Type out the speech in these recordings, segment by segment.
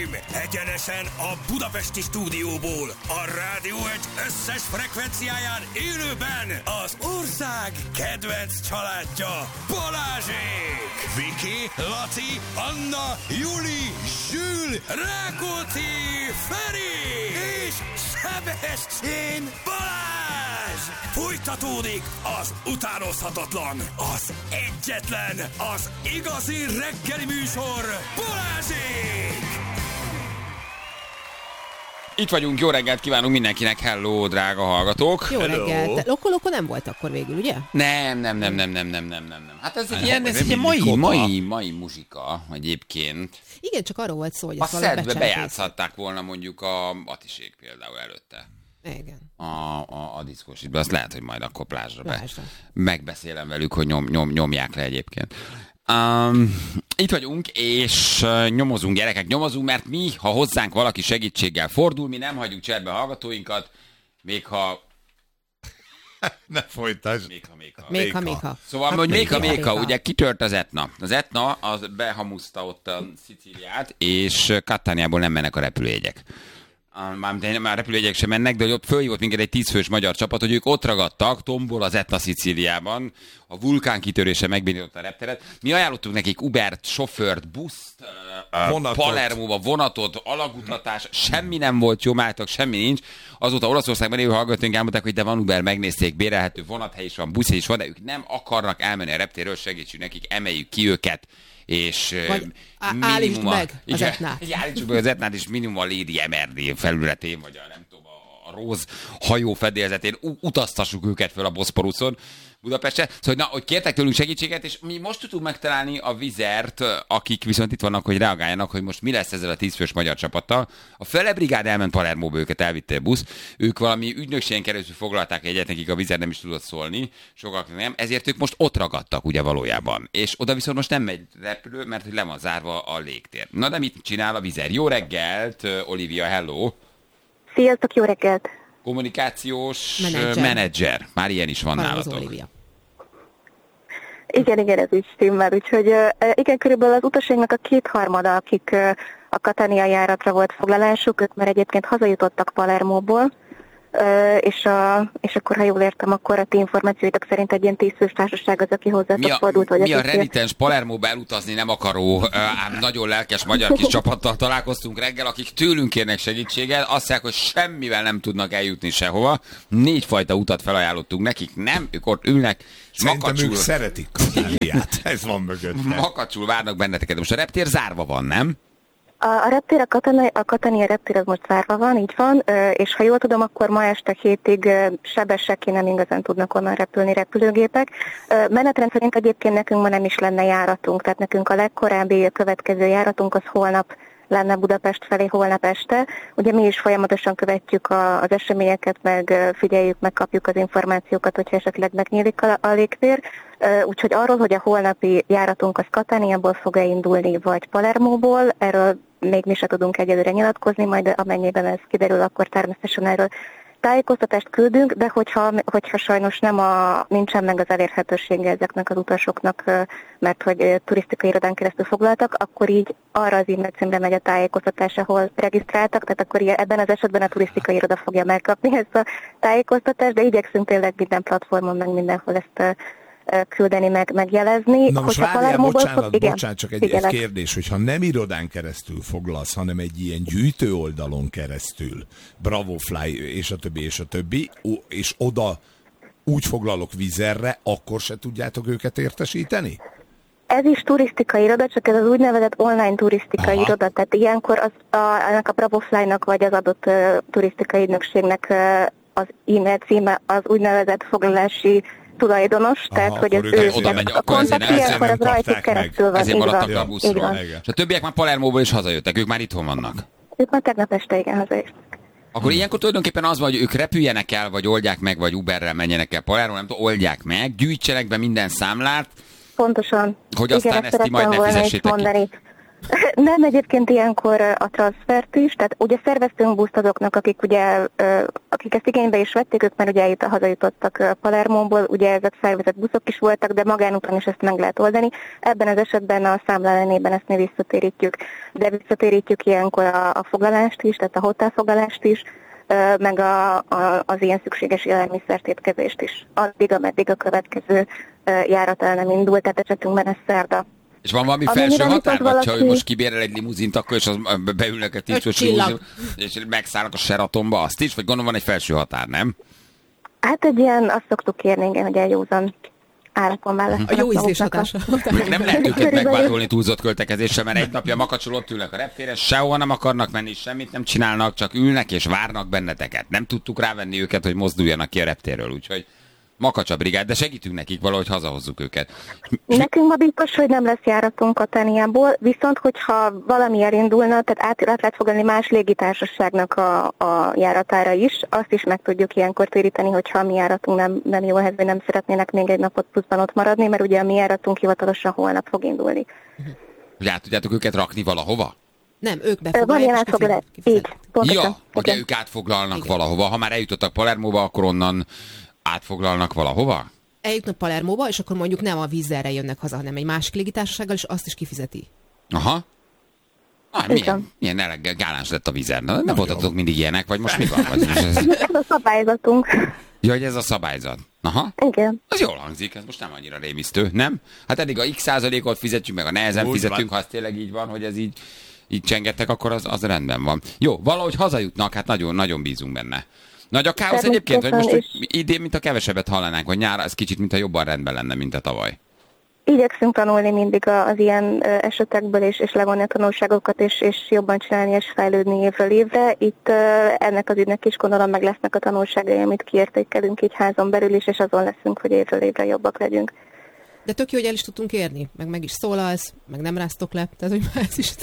Uraim, egyenesen a budapesti stúdióból, a Rádió Egy összes frekvenciáján élőben az ország kedvenc családja, Balázsék! Viki, Laci, Anna, Juli, Zsül, Rákóczi, Feri és Sebestyén Balázs! Folytatódik az utánozhatatlan, az egyetlen, az igazi reggeli műsor, Balázsék! Itt vagyunk, jó reggelt kívánunk mindenkinek, hello, drága hallgatók! Jó reggelt! Loko nem volt akkor végül, ugye? Nem. Hát ez egy mai muzsika egyébként. Igen, csak arról volt szó, hogy a szedbe bejátszhatták volna mondjuk a Atisék például előtte. Igen. A diszkósítban, azt lehet, hogy majd akkor plázsra megbeszélem velük, hogy nyomják le egyébként. Itt vagyunk, és nyomozunk, gyerekek, mert mi, ha hozzánk valaki segítséggel fordul, mi nem hagyjuk cserbe a hallgatóinkat, még ha... Ne folytasd. Még ha. Szóval, hogy még ha, ugye kitört az Etna. Az Etna, az behamuszta ott a Szicíliát, és Cataniából nem mennek a repülőjegyek. Már repülőjegyek sem mennek, de ott följött minket egy 10 fős magyar csapat, hogy ők ott ragadtak Tombol az Etna Szicíliában, a vulkán kitörése megbénította a repteret. Mi ajánlottunk nekik Ubert, sofőrt, buszt, Palermóba, vonatot, alagutatás, semmi nem volt jó, mátok, semmi nincs. Azóta Olaszországban élő hallgatóink elmondták, hogy de van Uber, megnézték, bérelhető vonathely is van, buszhely is van, de ők nem akarnak elmenni a reptérről, segítsünk nekik, emeljük ki őket. És állítsd meg az Etnát. Állítsuk meg az Etnát, és minimum a Lady Emerdi felületén, vagy a nem tudom, a Róz hajó fedélzetén utaztassuk őket fel a Boszporuszon Budapestre. Szóval, hogy kértek tőlünk segítséget, és mi most tudunk megtalálni a Vizert, akik viszont itt vannak, hogy reagáljanak, hogy most mi lesz ezzel a 10 fős magyar csapattal. A Fele Brigád elment Palermóba, őket elvitte a busz. Ők valami ügynökségen keresztül foglalták egyet, nekik a Vizer nem is tudott szólni, sokaknak nem, ezért ők most ott ragadtak ugye valójában. És oda viszont most nem megy repülő, mert le van zárva a légtér. Na de mit csinál a Vizer? Jó reggelt, Olivia, hello! Sziasztok, jó reggelt! Kommunikációs menedzser. Már ilyen is van nálatok. Igen, ez is stimmel. Úgyhogy igen, körülbelül az utasainknak a 2/3, akik a Catania járatra volt foglalásuk, ők már egyébként hazajutottak Palermóból, és akkor, ha jól értem, akkor a ti információitok szerint egy ilyen 10 fős társaság az, aki hozzátok fordult. Mi a renitens Palermóba elutazni nem akaró, ám nagyon lelkes magyar kis csapattal találkoztunk reggel, akik tőlünk kérnek segítséget, azt mondják, hogy semmivel nem tudnak eljutni sehova. 4 fajta utat felajánlottunk nekik, nem, ők ott ülnek, és makacsul... ők szeretik Cataniát, ez van mögött. Makacsul várnak benneteket. Most a reptér zárva van, nem? A reptér, a Catania reptér az most zárva van, így van, és ha jól tudom, akkor ma este 7-ig sebesek, nem igazán tudnak onnan repülni repülőgépek. Menetrend szerint egyébként nekünk ma nem is lenne járatunk, tehát nekünk a legkorábbi következő járatunk az holnap lenne Budapest felé, holnap este. Ugye mi is folyamatosan követjük az eseményeket, meg figyeljük, megkapjuk az információkat, hogyha esetleg megnyílik a légtér. Úgyhogy arról, hogy a holnapi járatunk az Cataniából fog-e indulni, vagy Palermóból, erről még mi se tudunk egyelőre nyilatkozni, majd amennyiben ez kiderül, akkor természetesen erről tájékoztatást küldünk, de hogyha sajnos nincsen meg az elérhetősége ezeknek az utasoknak, mert hogy turisztikai irodán keresztül foglaltak, akkor így arra az e-mail címre megy a tájékoztatás, ahol regisztráltak, tehát akkor ebben az esetben a turisztikai iroda fogja megkapni ezt a tájékoztatást, de igyekszünk tényleg minden platformon, meg mindenhol ezt küldeni, megjelezni. Na most várjál, bocsánat, csak egy kérdés, hogyha nem irodán keresztül foglalsz, hanem egy ilyen gyűjtő oldalon keresztül, Bravofly és a többi, és oda úgy foglalok Vizerre, akkor se tudjátok őket értesíteni? Ez is turisztikai iroda, csak ez az úgynevezett online turisztikai iroda, tehát ilyenkor ennek a Bravofly-nak vagy az adott turisztikai ügynökségnek az e-mail címe az úgynevezett foglalási tulajdonos, tehát hogy ez ő a kontakt, ilyenkor az rajtuk keresztül van. Ezért maradtak a buszról. És a többiek már Palermóból is hazajöttek, ők már itthon vannak. Ők már tegnap este hazajöttek. Akkor ilyenkor tulajdonképpen az van, hogy ők repüljenek el, vagy oldják meg, vagy Uberrel menjenek el Palermo, nem tudom, oldják meg, gyűjtsenek be minden számlát. Pontosan. Hogy aztán ezt ti majd ne fizessétek ki. Nem, egyébként ilyenkor a transfert is, tehát ugye szerveztünk buszt azoknak, akik ugye, akik ezt igénybe is vették, ők már ugye hazajutottak Palermóból, ugye ezek szervezett buszok is voltak, de magánúton is ezt meg lehet oldani. Ebben az esetben a számla ellenében ezt mi visszatérítjük, de visszatérítjük ilyenkor a foglalást is, tehát a hotelfoglalást is, meg az ilyen szükséges élelmiszert étkezést is. Addig, ameddig a következő járat el nem indult, tehát esetünkben ez szerda. És van valami felső határ, vagy ha ő most kibérel egy limuzint, akkor és beülnek egy tisztos limuzin, és megszállnak a Sheratonba, azt is? Vagy gondolom van egy felső határ, nem? Hát egy ilyen, azt szoktuk kérni, igen, hogy eljózan árakon választanak. A jó ízlés hatása. Nem lehet őket megvádolni túlzott költekezéssel, mert egy napja makacsul ott ülnek a reptéren, sehova nem akarnak menni, semmit nem csinálnak, csak ülnek és várnak benneteket. Nem tudtuk rávenni őket, hogy mozduljanak ki a reptérről, úgyhogy Makacsa brigád, de segítünk nekik valahogy hazahozzuk őket. Nekünk ma biztos, hogy nem lesz járatunk Katániából, viszont hogyha valami elindulna, tehát át lehet foglalni más légitársaságnak a járatára is, azt is meg tudjuk ilyenkor téríteni, hogyha a mi járatunk nem jó helyzetben, nem szeretnének még egy napot pluszban ott maradni, mert ugye a mi járatunk hivatalosan holnap fog indulni. Hogy át tudjátok őket rakni valahova? Nem, ők befoglalják, így, pontosan. Ja, hogy ők átfoglalnak igen. valahova. Ha már eljutottak Palermóba, akkor onnan átfoglalnak valahova? Eljutnak Palermóba, és akkor mondjuk nem a Vízzelre jönnek haza, hanem egy másik légitársasággal, és azt is kifizeti. Aha. Milyen gáláns lett a Vízer. Nem voltatok mindig ilyenek, vagy most mi van? Ez a szabályzatunk. Ja, hogy ez a szabályzat. Aha. Igen. Az jól hangzik, ez most nem annyira rémisztő, nem? Hát eddig a x% fizetjük, meg a nehezen fizetünk, ha az tényleg így van, hogy ez így csengettek, akkor az rendben van. Jó, valahogy hazajutnak, hát nagyon bízunk benne. Nagy a káosz egyébként, hogy most hogy idén, mint a kevesebbet hallanánk, vagy nyára, ez kicsit, mint a jobban rendben lenne, mint a tavaly. Igyekszünk tanulni mindig az ilyen esetekből, és levonni a tanulságokat, és jobban csinálni, és fejlődni évről évre. Itt ennek az ügynek is gondolom meg lesznek a tanulságai, amit kiértékelünk így házon belül is, és azon leszünk, hogy évről évre jobbak legyünk. De tök jó, hogy el is tudtunk érni, meg is szólalsz, meg nem ráztok le, tehát hogy már ez is...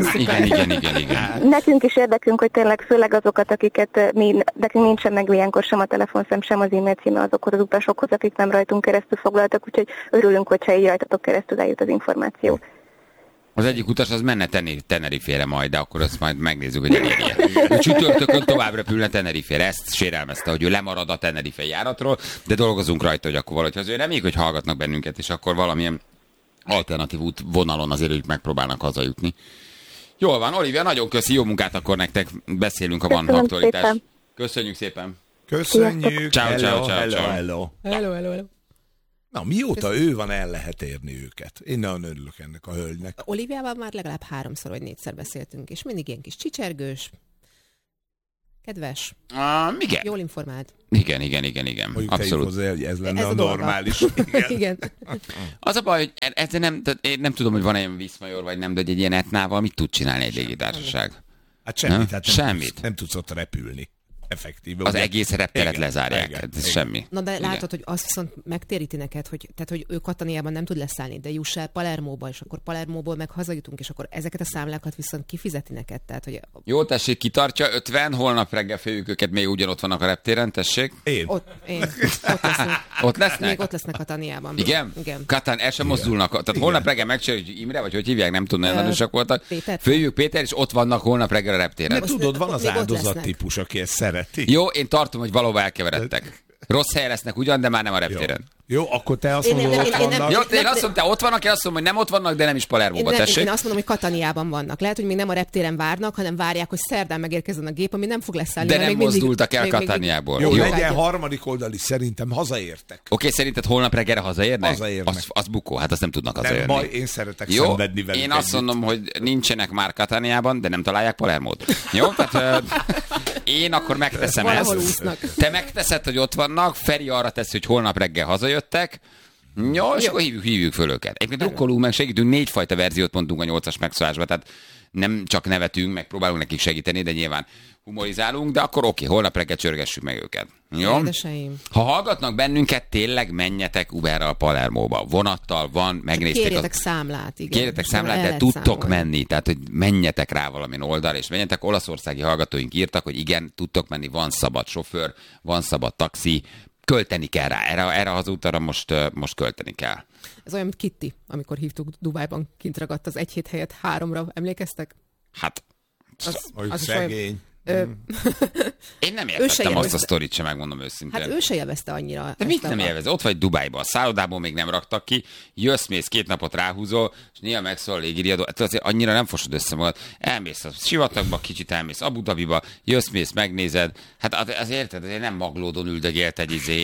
Igen. Nekünk is érdekünk, hogy tényleg főleg azokat, akiket nekünk nincsen meg ilyenkor sem a telefonszám, sem az e-mail címe azokhoz az utasokhoz, akik nem rajtunk keresztül foglaltak, úgyhogy örülünk, hogyha így rajtatok keresztül eljut az információ. Az egyik utas az menne Tenerifére majd, de akkor azt majd megnézzük, hogy elérje. A csütörtökön tovább repülne Tenerifére. Ezt sérelmezte, hogy ő lemarad a Tenerife járatról, de dolgozunk rajta, hogy akkor valahogy azért reméljük, hogy hallgatnak bennünket, és akkor valamilyen alternatív útvonalon azért ők megpróbálnak hazajutni. Jól van, Olivia, nagyon köszi, jó munkát akkor nektek. Beszélünk, ha van aktualitás. Köszönjük szépen. Köszönjük. Ciao. Hello. Na, mióta ő van, el lehet érni őket. Én nagyon örülök ennek a hölgynek. Oliviával már legalább 3-szor vagy 4-szer beszéltünk, és mindig ilyen kis csicsergős, kedves, igen. jól informált. Igen. Mondjuk abszolút. Hozzá, hogy ez lenne ez a normális. Igen. Az a baj, hogy én nem tudom, hogy van ilyen Viszmajor vagy nem, de egy ilyen etnával mit tud csinálni egy légitársaság? Hát semmit. Hát semmit. Nem tudsz ott repülni. Effektíve. Az egész repteret lezárják, ez semmi. Na de látod, hogy azt viszont megtéríti neked, hogy ő Katániában nem tud leszállni, de juss el Palermóba, és akkor Palermóból meg hazajutunk, és akkor ezeket a számlákat viszont kifizeti neked. Tehát, hogy... Jó, tessék, kitartja 50, holnap reggel főjük őket, még ugyanott vannak a reptéren, tessék. Ott lesznek. Ott lesznek? Még ott lesznek Katániában. Igen? Katán, el sem mozdulnak. Tehát igen. Holnap reggel megcsináljuk, hogy Imre, vagy hogy hívják, nem tudom, nagyon nagyosak voltak. Főjük Péter, és ott vannak holnap reggel a reptéren. De tudod, van az áldozat típus, aki ezt szereti. Jó, én tartom, hogy valahol elkeveredtek. Rossz helyen lesznek ugyan, de már nem a reptéren. Jó, akkor te azt mondod, ott vannak. Jó, én azt mondom, te ott vannak, én azt mondom, hogy nem ott vannak, de nem is Palermóba, tessék. Én azt mondom, hogy Katániában vannak. Lehet, hogy még nem a reptéren várnak, hanem várják, hogy szerdán megérkezzen a gép, ami nem fog leszállni. De nem mozdultak el Katániából. Jó, legyen harmadik oldali, szerintem hazaértek. Oké, szerinted holnap reggelre hazaérnek? Hazaérnek. Az bukó, hát azt nem tudnak hazajönni. Nem baj, én szeretek szenvedni velük. Én azt mondom, hogy nincsenek már Katániában, de nem találják Palermót. Jó, tehát én akkor megteszem ezt. Te megteszed, hogy ott vannak, Feri arra teszi, hogy holnap reggel hazajöttek. Jó, és akkor hívjuk föl őket. Egyébként drukkolunk, meg segítünk, 4 fajta verziót mondtunk a 8-as megszólásba, tehát nem csak nevetünk, meg próbálunk nekik segíteni, de nyilván humorizálunk, de akkor oké, holnap reggel csörgessük meg őket. Jó? Édeseim. Ha hallgatnak bennünket, tényleg menjetek Uberral Palermóba. Vonattal van, megnézték. Kérjetek számlát, igen. Kérjetek számlát, de tudtok menni, tehát hogy menjetek rá valamin oldal, és menjetek. Olaszországi hallgatóink írtak, hogy igen, tudtok menni, van szabad sofőr, van szabad taxi, költeni kell rá. Erre az útra most költeni kell. Ez olyan, mint Kitty, amikor hívtuk Dubájban, kint ragadt az 1 hét helyett 3-ra. Emlékeztek? Hát... Az szegény. Én nem értettem azt a sztorit sem, megmondom őszintén. Hát ő se élvezte annyira. De mit nem élvezte? Ott vagy Dubájban, a szállodából még nem raktak ki, jössz-mész 2 napot ráhúzol, és néha megszól a légiriadó. Hát azért annyira nem fosod össze magad. Elmész a sivatagba, kicsit elmész Abu Dhabiba, jössz-mész, megnézed. Hát azért érted, azért nem Maglódon üldögélt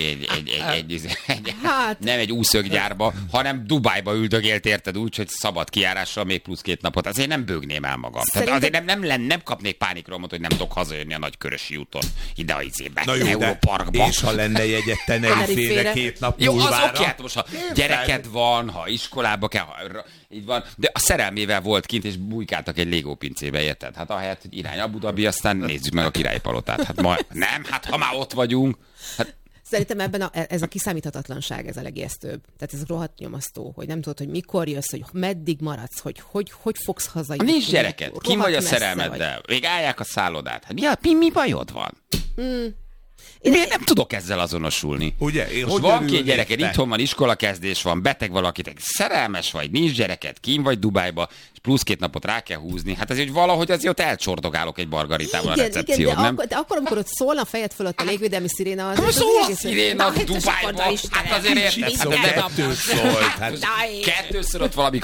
nem egy úszöggyárba, hanem Dubájba üldögélt, érted úgy, hogy szabad kijárással még plusz 2 napot. Azért nem bőgném el magam. Tehát azért nem kapnék pánikrohamot, hogy nem tudok hazajönni a Nagykörösi úton ide a izébe, Európarkba. És ha lenne jegyet Tenerifére 2 nap múlvára. Jó, az oké, hát most ha gyereked van, ha iskolába kell, így van, de a szerelmével volt kint, és bujkáltak egy légópincébe, érted? Hát ahelyett, hogy irány Abu Dhabi, aztán nézzük meg a Királyi Palotát. Hát nem, hát ha már ott vagyunk. Hát... Szerintem ebben ez a kiszámíthatatlanság, ez a legijesztőbb. Tehát ez rohadt nyomasztó, hogy nem tudod, hogy mikor jössz, hogy meddig maradsz, hogy fogsz hazajönni. Nincs gyereket, ki vagy a szerelmeddel, még állják a szállodát. Hát mi bajod van? Miért nem tudok ezzel azonosulni? Ugye? Most van 2 gyereked, itthon van, iskolakezdés van, beteg valakitek, szerelmes vagy, nincs gyereket, kín vagy Dubájba, és plusz 2 napot rá kell húzni. Hát azért valahogy azért ott elcsordogálok egy margaritával a recepción, nem? De akkor, amikor ott szólna a fejed fölött a légvédelmi sziréna, az szól a sziréna Dubájba. Hát azért érted. Kettőször ott valami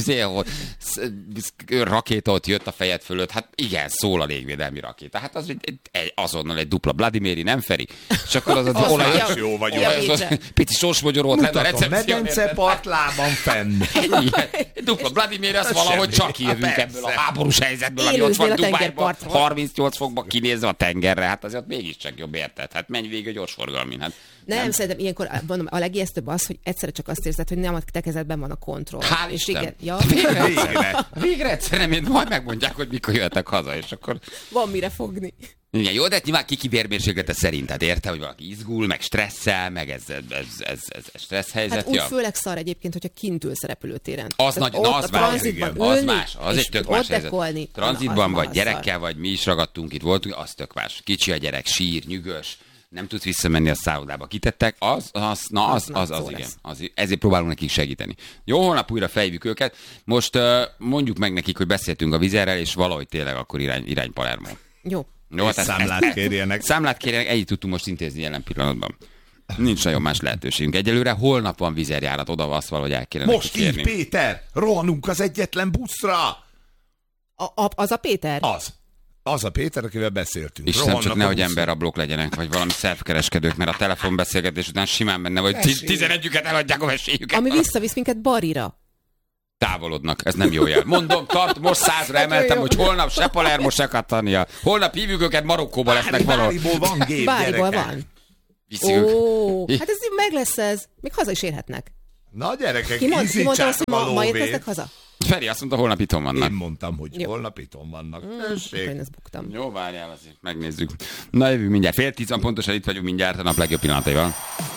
rakéta ott jött a fejed fölött. Hát igen, szól a légvédelmi rakéta. Hát az azonnal egy dupla Vladimiri, nem Feri? És akkor az olajos jó vagy. Pici sorsmogyorót lenne a recepció. Medence partlában fenn. Dupla Vladimir, az valahogy csak jövünk ebből a háborús helyzetből, ami ott van Dubájban, 38 fokban kinézve a tengerre. Hát azért mégiscsak jobb, érted? Hát menj végig a gyorsforgalmin. Hát nem, szerintem ilyenkor a legijesztőbb az, hogy egyszerre csak azt érzed, hogy nem a te kezedben van a kontroll. Hál' és Isten. Igen, Végre egyszerűen majd megmondják, hogy mikor jöttek haza, és akkor... Van mire fogni. Igen, jó, de nyilván ki vérmérséklete szerint, tehát érte, hogy valaki izgul, meg stresszel, meg ez stressz helyzet. Hát úgy főleg szar egyébként, hogyha kint ülsz a repülőtéren. Az nagy, az más, az egy tök más helyzet. Tranzitban vagy, gyerekkel vagy, mi is ragadtunk, itt voltunk, az tök más. Kicsi a gyerek, sír, nyűgös, nem tudsz visszamenni a szállodába. Kitettek, az igen. Ezért próbálunk nekik segíteni. Jó, holnap újra fejvük őket. Most mondjuk meg nekik, hogy beszéltünk a Vizerrel, és valahogy tényleg akkor irány Palermo. Jó. Jó, hát számlát kérjenek. Számlát kérjenek, ennyit tudtunk most intézni jelen pillanatban. Nincs nagyon más lehetőségünk. Egyelőre holnap van vizerjárat, oda azt valahogy el kéne most így, Péter, rohanunk az egyetlen buszra! Az a Péter? Az a Péter, akivel beszéltünk. Istenem, csak nehogy emberrablók legyenek, vagy valami szervkereskedők, mert a telefonbeszélgetés után simán benne, vagy 11-üket eladják a vesélyüket. Ami visszavisz minket Barira. Távolodnak, ez nem jó jel. Mondom, most 100-ra emeltem, hogy holnap se Palermo, se Catania. Holnap hívjuk őket, Marokkóba lesznek valahol. Báriból van gép, Báriból van. Hát ez meg lesz ez. Még haza is érhetnek. Na gyerekek, ki mondta azt, hogy ma érkeztek haza? Feri azt mondta, holnap itthon vannak. Én mondtam, hogy holnap itthon vannak. Én ezt buktam. Jó, várjál, azért megnézzük. Na jövünk mindjárt. 9:30 pontosan itt vagyunk mindjárt a nap legjobb pillanataival.